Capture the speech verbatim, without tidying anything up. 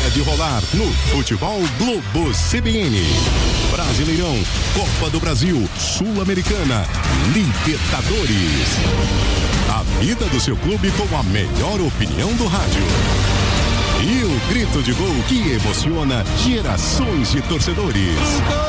hora de rolar no Futebol Globo C B N. Brasileirão, Copa do Brasil, Sul-Americana, Libertadores. A vida do seu clube com a melhor opinião do rádio. E o grito de gol que emociona gerações de torcedores.